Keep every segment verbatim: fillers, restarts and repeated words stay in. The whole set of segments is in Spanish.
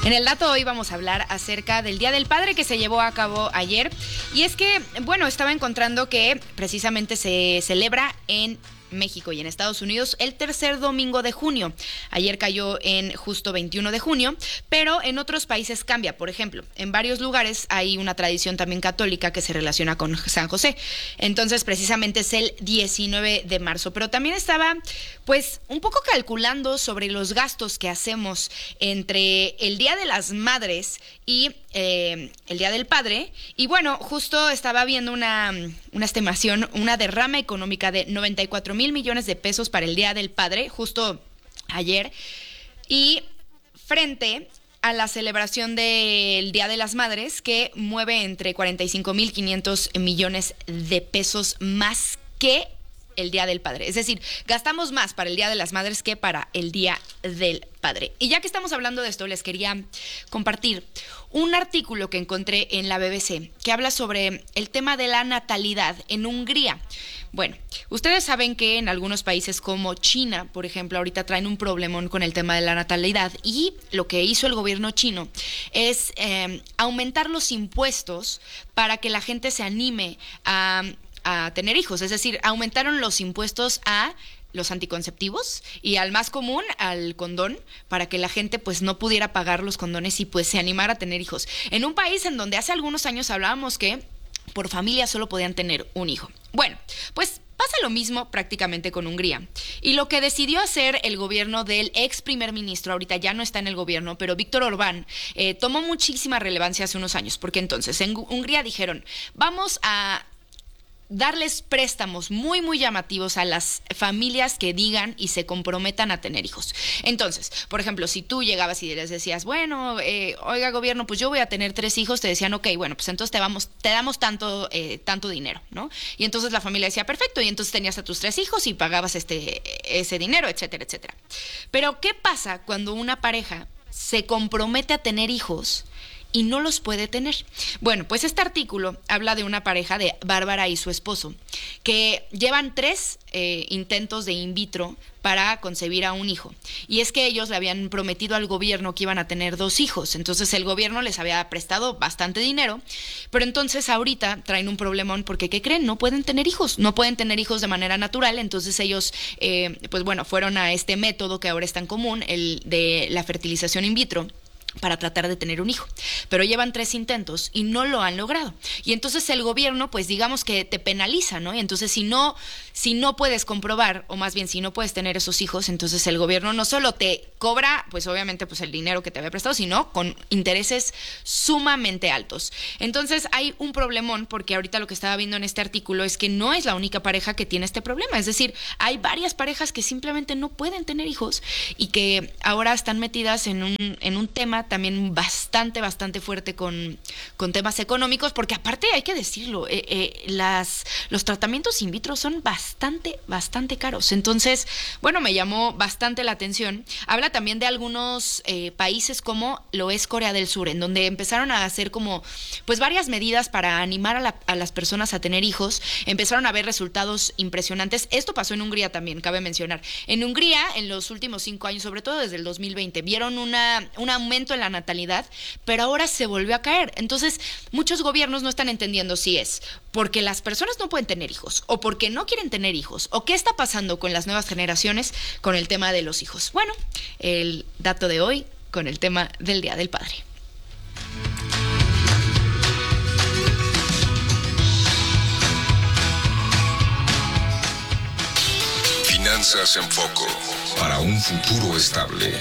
En el dato hoy vamos a hablar acerca del Día del Padre que se llevó a cabo ayer. Y es que, bueno, estaba encontrando que precisamente se celebra en México y en Estados Unidos el tercer domingo de junio. Ayer cayó en justo veintiuno de junio, pero en otros países cambia. Por ejemplo, en varios lugares hay una tradición también católica que se relaciona con San José. Entonces, precisamente es el diecinueve de marzo. Pero también estaba, pues, un poco calculando sobre los gastos que hacemos entre el Día de las Madres y eh, el Día del Padre. Y bueno, justo estaba viendo una, una estimación, una derrama económica de noventa y cuatro mil millones de pesos para el Día del Padre, justo ayer, y frente a la celebración del Día de las Madres, que mueve entre cuarenta y cinco mil quinientos millones de pesos más que el Día del Padre. Es decir, gastamos más para el Día de las Madres que para el Día del Padre. Y ya que estamos hablando de esto, les quería compartir un artículo que encontré en la B B C que habla sobre el tema de la natalidad en Hungría. Bueno, ustedes saben que en algunos países como China, por ejemplo, ahorita traen un problemón con el tema de la natalidad, y lo que hizo el gobierno chino es eh, aumentar los impuestos para que la gente se anime a, a tener hijos. Es decir, aumentaron los impuestos a los anticonceptivos y al más común, al condón, para que la gente pues no pudiera pagar los condones y pues se animara a tener hijos. En un país en donde hace algunos años hablábamos que por familia solo podían tener un hijo. Bueno, pues pasa lo mismo prácticamente con Hungría. Y lo que decidió hacer el gobierno del ex primer ministro, ahorita ya no está en el gobierno, pero Víctor Orbán, eh, tomó muchísima relevancia hace unos años, porque entonces en Hungría dijeron, vamos a darles préstamos muy, muy llamativos a las familias que digan y se comprometan a tener hijos. Entonces, por ejemplo, si tú llegabas y les decías, bueno, eh, oiga, gobierno, pues yo voy a tener tres hijos, te decían, ok, bueno, pues entonces te vamos, te damos tanto, eh, tanto dinero, ¿no? Y entonces la familia decía, perfecto, y entonces tenías a tus tres hijos y pagabas este, ese dinero, etcétera, etcétera. Pero, ¿qué pasa cuando una pareja se compromete a tener hijos y no los puede tener? Bueno, pues este artículo habla de una pareja, de Bárbara y su esposo, que llevan tres eh, intentos de in vitro para concebir a un hijo. Y es que ellos le habían prometido al gobierno que iban a tener dos hijos. Entonces el gobierno les había prestado bastante dinero, pero entonces ahorita traen un problemón porque, ¿qué creen? No pueden tener hijos, no pueden tener hijos de manera natural. Entonces ellos, eh, pues bueno, fueron a este método que ahora es tan común, el de la fertilización in vitro, para tratar de tener un hijo, pero llevan tres intentos y no lo han logrado. Y entonces el gobierno, pues digamos que te penaliza, ¿no? Y entonces si no, si no puedes comprobar, o más bien si no puedes tener esos hijos, entonces el gobierno no solo te cobra, pues obviamente, pues el dinero que te había prestado, sino con intereses sumamente altos. Entonces hay un problemón, porque ahorita lo que estaba viendo en este artículo es que no es la única pareja que tiene este problema. Es decir, hay varias parejas que simplemente no pueden tener hijos y que ahora están metidas en un, en un tema también bastante, bastante fuerte con, con temas económicos, porque aparte hay que decirlo, eh, eh, las, los tratamientos in vitro son bastante, bastante caros. Entonces, bueno, me llamó bastante la atención. Habla también de algunos eh, países como lo es Corea del Sur, en donde empezaron a hacer como, pues varias medidas para animar a, la, a las personas a tener hijos. Empezaron a ver resultados impresionantes. Esto pasó en Hungría también, cabe mencionar. En Hungría, en los últimos cinco años, sobre todo desde el dos mil veinte, vieron una, un aumento en la natalidad, pero ahora se volvió a caer. Entonces, muchos gobiernos no están entendiendo si es porque las personas no pueden tener hijos, o porque no quieren tener hijos, o qué está pasando con las nuevas generaciones con el tema de los hijos. Bueno, el dato de hoy con el tema del Día del Padre. Finanzas en Foco, para un futuro estable.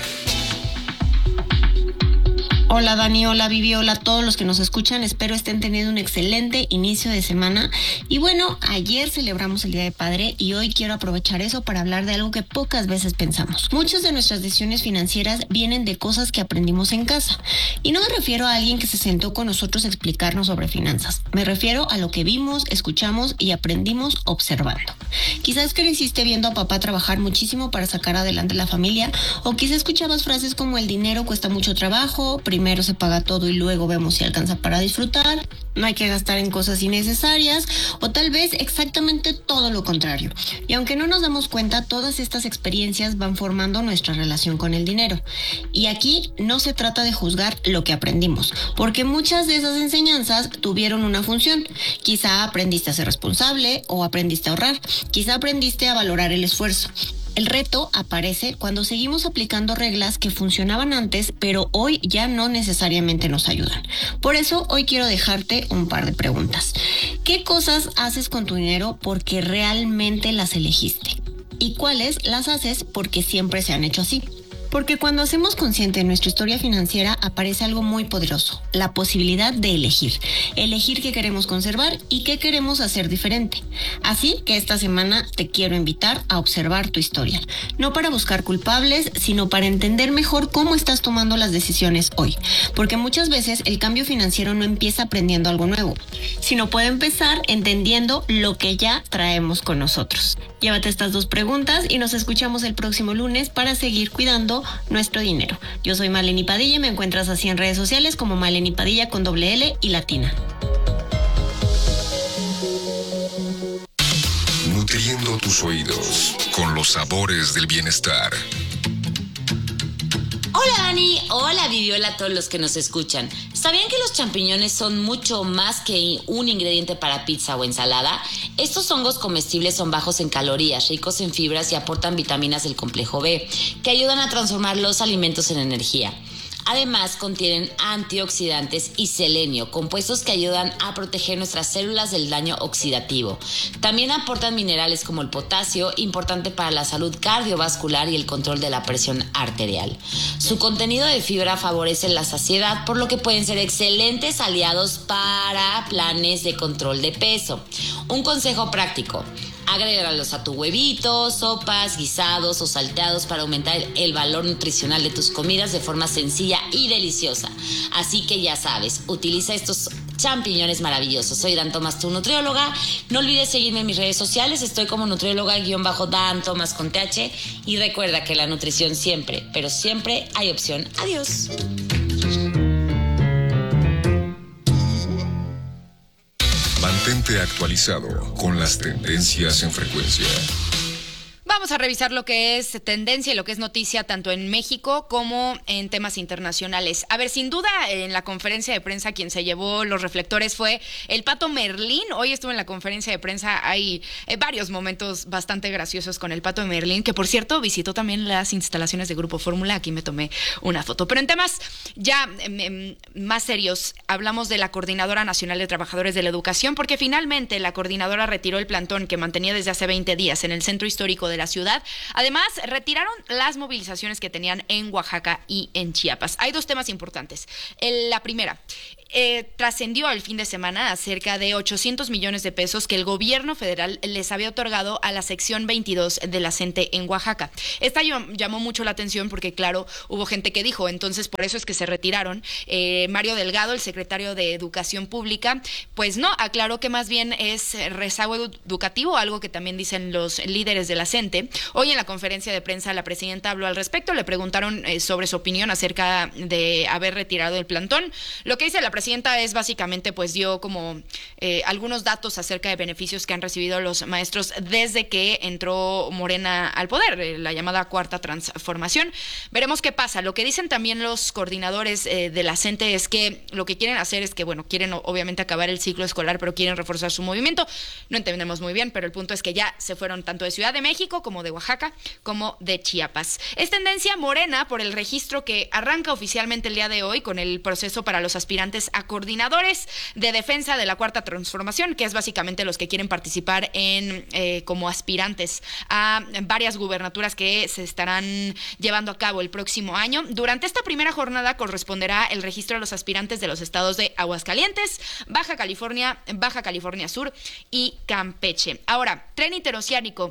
Hola Dani, hola Vivi, hola a todos los que nos escuchan. Espero estén teniendo un excelente inicio de semana. Y bueno, ayer celebramos el Día del Padre y hoy quiero aprovechar eso para hablar de algo que pocas veces pensamos. Muchas de nuestras decisiones financieras vienen de cosas que aprendimos en casa. Y no me refiero a alguien que se sentó con nosotros a explicarnos sobre finanzas. Me refiero a lo que vimos, escuchamos y aprendimos observando. Quizás creciste viendo a papá trabajar muchísimo para sacar adelante la familia, o quizás escuchabas frases como el dinero cuesta mucho trabajo, primero primero se paga todo y luego vemos si alcanza para disfrutar, no hay que gastar en cosas innecesarias o tal vez exactamente todo lo contrario. Y aunque no nos damos cuenta, todas estas experiencias van formando nuestra relación con el dinero. Y aquí no se trata de juzgar lo que aprendimos, porque muchas de esas enseñanzas tuvieron una función. Quizá aprendiste a ser responsable o aprendiste a ahorrar, quizá aprendiste a valorar el esfuerzo. El reto aparece cuando seguimos aplicando reglas que funcionaban antes, pero hoy ya no necesariamente nos ayudan. Por eso hoy quiero dejarte un par de preguntas. ¿Qué cosas haces con tu dinero porque realmente las elegiste? ¿Y cuáles las haces porque siempre se han hecho así? Porque cuando hacemos consciente nuestra historia financiera aparece algo muy poderoso, la posibilidad de elegir. Elegir qué queremos conservar y qué queremos hacer diferente. Así que esta semana te quiero invitar a observar tu historia. No para buscar culpables, sino para entender mejor cómo estás tomando las decisiones hoy. Porque muchas veces el cambio financiero no empieza aprendiendo algo nuevo, sino puede empezar entendiendo lo que ya traemos con nosotros. Llévate estas dos preguntas y nos escuchamos el próximo lunes para seguir cuidando nuestro dinero. Yo soy Maleni Padilla y me encuentras así en redes sociales como Maleni Padilla con doble L y latina. Nutriendo tus oídos con los sabores del bienestar. Hola Dani, hola Vivi, hola a todos los que nos escuchan. ¿Sabían que los champiñones son mucho más que un ingrediente para pizza o ensalada? Estos hongos comestibles son bajos en calorías, ricos en fibras y aportan vitaminas del complejo B, que ayudan a transformar los alimentos en energía. Además, contienen antioxidantes y selenio, compuestos que ayudan a proteger nuestras células del daño oxidativo. También aportan minerales como el potasio, importante para la salud cardiovascular y el control de la presión arterial. Su contenido de fibra favorece la saciedad, por lo que pueden ser excelentes aliados para planes de control de peso. Un consejo práctico: agrégalos a tu huevito, sopas, guisados o salteados para aumentar el valor nutricional de tus comidas de forma sencilla y deliciosa. Así que ya sabes, utiliza estos champiñones maravillosos. Soy Dan Tomás, tu nutrióloga. No olvides seguirme en mis redes sociales. Estoy como nutrióloga-Dan Tomás con T H. Y recuerda que la nutrición siempre, pero siempre hay opción. Adiós. Mantente actualizado con las tendencias en frecuencia. Vamos a revisar lo que es tendencia y lo que es noticia tanto en México como en temas internacionales. A ver, sin duda en la conferencia de prensa quien se llevó los reflectores fue el Pato Merlín. Hoy estuvo en la conferencia de prensa, hay eh, varios momentos bastante graciosos con el Pato Merlín, que por cierto visitó también las instalaciones de Grupo Fórmula. Aquí me tomé una foto. Pero en temas ya eh, más serios, hablamos de la Coordinadora Nacional de Trabajadores de la Educación, porque finalmente la coordinadora retiró el plantón que mantenía desde hace veinte días en el centro histórico de la ciudad. Además, retiraron las movilizaciones que tenían en Oaxaca y en Chiapas. Hay dos temas importantes. El, la primera, eh, trascendió el fin de semana acerca de ochocientos millones de pesos que el gobierno federal les había otorgado a la sección veintidós de la CENTE en Oaxaca. Esta llamó mucho la atención porque, claro, hubo gente que dijo, entonces por eso es que se retiraron. Eh, Mario Delgado, el secretario de Educación Pública, pues no, aclaró que más bien es rezago educativo, algo que también dicen los líderes de la CENTE. Hoy en la conferencia de prensa la presidenta habló al respecto, le preguntaron eh, sobre su opinión acerca de haber retirado el plantón. Lo que dice la presidenta es básicamente, pues dio como eh, algunos datos acerca de beneficios que han recibido los maestros desde que entró Morena al poder, eh, la llamada cuarta transformación. Veremos qué pasa. Lo que dicen también los coordinadores eh, de la CENTE es que lo que quieren hacer es que, bueno, quieren obviamente acabar el ciclo escolar, pero quieren reforzar su movimiento. No entendemos muy bien, pero el punto es que ya se fueron tanto de Ciudad de México como de Oaxaca, como de Chiapas. Es tendencia Morena por el registro que arranca oficialmente el día de hoy con el proceso para los aspirantes a coordinadores de defensa de la Cuarta Transformación, que es básicamente los que quieren participar en eh, como aspirantes a varias gubernaturas que se estarán llevando a cabo el próximo año. Durante esta primera jornada corresponderá el registro de los aspirantes de los estados de Aguascalientes, Baja California, Baja California Sur y Campeche. Ahora, tren interoceánico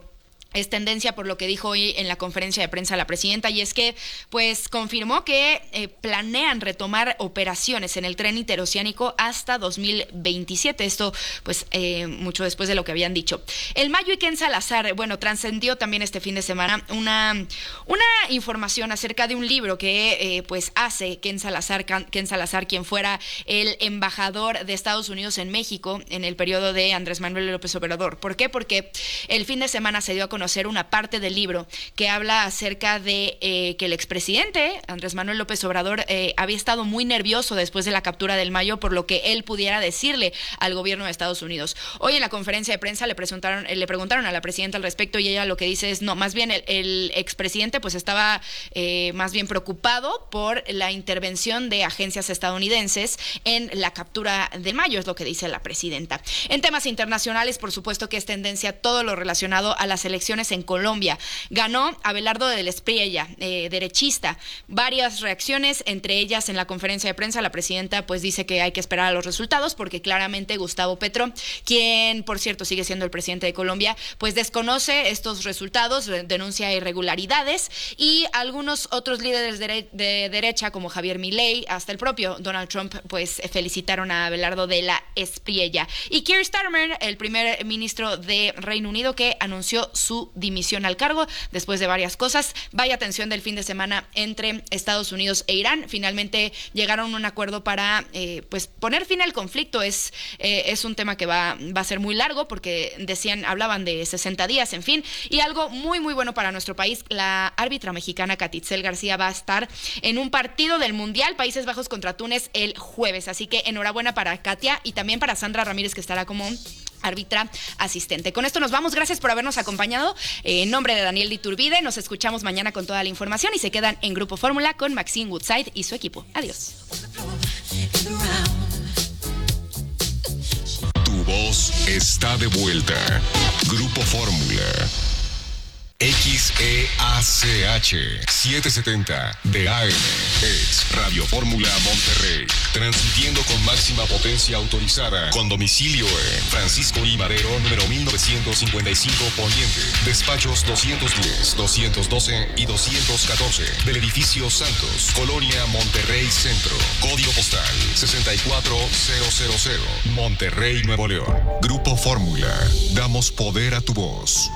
es tendencia por lo que dijo hoy en la conferencia de prensa la presidenta, y es que pues confirmó que eh, planean retomar operaciones en el tren interoceánico hasta dos mil veintisiete. Esto pues eh, mucho después de lo que habían dicho. El Mayo y Ken Salazar, bueno, trascendió también este fin de semana una, una información acerca de un libro que eh, pues hace Ken Salazar, Ken Salazar, quien fuera el embajador de Estados Unidos en México en el periodo de Andrés Manuel López Obrador. ¿Por qué? Porque el fin de semana se dio a conocer conocer una parte del libro que habla acerca de eh, que el expresidente Andrés Manuel López Obrador eh, había estado muy nervioso después de la captura del Mayo, por lo que él pudiera decirle al gobierno de Estados Unidos. Hoy en la conferencia de prensa le preguntaron, le preguntaron a la presidenta al respecto, y ella lo que dice es, no, más bien el, el expresidente pues estaba eh, más bien preocupado por la intervención de agencias estadounidenses en la captura del Mayo, es lo que dice la presidenta. En temas internacionales, por supuesto que es tendencia todo lo relacionado a las elecciones en Colombia. Ganó Abelardo del Espriella, eh, derechista. Varias reacciones, entre ellas en la conferencia de prensa, la presidenta pues dice que hay que esperar a los resultados, porque claramente Gustavo Petro, quien por cierto sigue siendo el presidente de Colombia, pues desconoce estos resultados, denuncia irregularidades, y algunos otros líderes de, de derecha como Javier Milei, hasta el propio Donald Trump, pues felicitaron a Abelardo de la Espriella. Y Keir Starmer, el primer ministro de Reino Unido, que anunció su dimisión al cargo después de varias cosas. Vaya tensión del fin de semana entre Estados Unidos e Irán. Finalmente llegaron a un acuerdo para eh, pues poner fin al conflicto. Es, eh, es un tema que va, va a ser muy largo, porque decían, hablaban de sesenta días, en fin. Y algo muy muy bueno para nuestro país, la árbitra mexicana Katitzel García va a estar en un partido del Mundial Países Bajos contra Túnez el jueves. Así que enhorabuena para Katia y también para Sandra Ramírez, que estará como árbitra asistente. Con esto nos vamos. Gracias por habernos acompañado. Eh, en nombre de Daniel Iturbide, nos escuchamos mañana con toda la información y se quedan en Grupo Fórmula con Maxine Woodside y su equipo. Adiós. Tu voz está de vuelta. Grupo Fórmula. X E A C H setecientos setenta de A M es Radio Fórmula Monterrey, transmitiendo con máxima potencia autorizada, con domicilio en Francisco I. Madero, número mil novecientos cincuenta y cinco Poniente, despachos doscientos diez, doscientos doce y doscientos catorce, del edificio Santos, Colonia Monterrey Centro, código postal sesenta y cuatro mil, Monterrey, Nuevo León. Grupo Fórmula, damos poder a tu voz.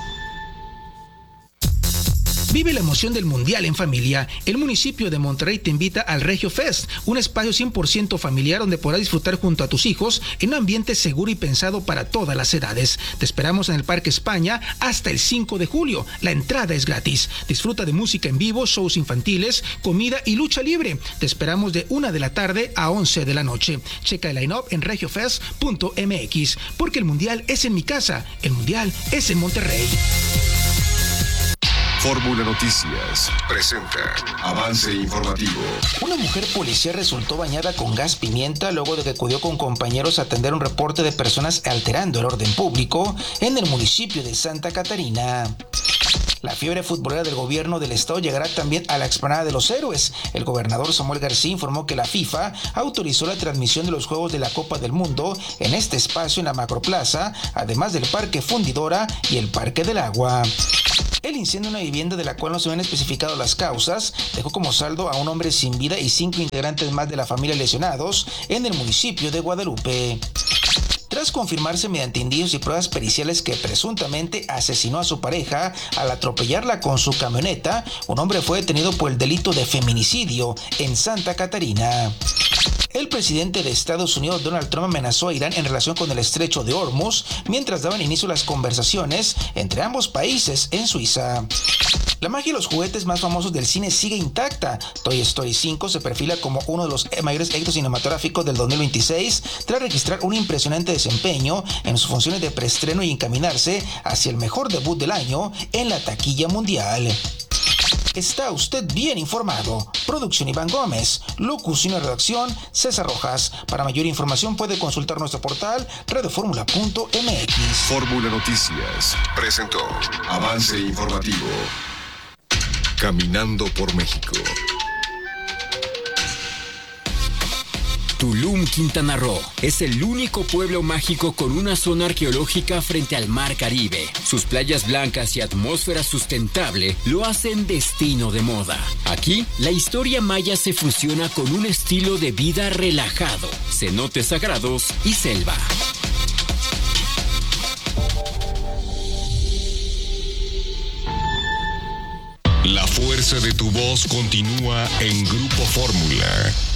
Vive la emoción del Mundial en familia. El municipio de Monterrey te invita al Regio Fest, un espacio cien por ciento familiar donde podrás disfrutar junto a tus hijos en un ambiente seguro y pensado para todas las edades. Te esperamos en el Parque España hasta el cinco de julio. La entrada es gratis. Disfruta de música en vivo, shows infantiles, comida y lucha libre. Te esperamos de una de la tarde a once de la noche. Checa el line-up en regiofest punto m x, porque el Mundial es en mi casa, el Mundial es en Monterrey. Fórmula Noticias presenta avance informativo. Una mujer policía resultó bañada con gas pimienta luego de que acudió con compañeros a atender un reporte de personas alterando el orden público en el municipio de Santa Catarina. La fiebre futbolera del gobierno del estado llegará también a la explanada de los Héroes. El gobernador Samuel García informó que la FIFA autorizó la transmisión de los Juegos de la Copa del Mundo en este espacio en la Macroplaza, además del Parque Fundidora y el Parque del Agua. El incendio en una vivienda, de la cual no se han especificado las causas, dejó como saldo a un hombre sin vida y cinco integrantes más de la familia lesionados en el municipio de Guadalupe. Tras confirmarse mediante indicios y pruebas periciales que presuntamente asesinó a su pareja al atropellarla con su camioneta, un hombre fue detenido por el delito de feminicidio en Santa Catarina. El presidente de Estados Unidos, Donald Trump, amenazó a Irán en relación con el estrecho de Hormuz mientras daban inicio a las conversaciones entre ambos países en Suiza. La magia y los juguetes más famosos del cine sigue intacta. Toy Story cinco se perfila como uno de los mayores éxitos cinematográficos del dos mil veintiséis tras registrar un impresionante desempeño en sus funciones de preestreno y encaminarse hacia el mejor debut del año en la taquilla mundial. Está usted bien informado. Producción Iván Gómez. Locución y redacción César Rojas. Para mayor información puede consultar nuestro portal radioformula punto m x. Fórmula Noticias presentó avance informativo. Caminando por México. Tulum, Quintana Roo. Es el único pueblo mágico con una zona arqueológica frente al Mar Caribe. Sus playas blancas y atmósfera sustentable lo hacen destino de moda. Aquí, la historia maya se fusiona con un estilo de vida relajado, cenotes sagrados y selva. La fuerza de tu voz continúa en Grupo Fórmula.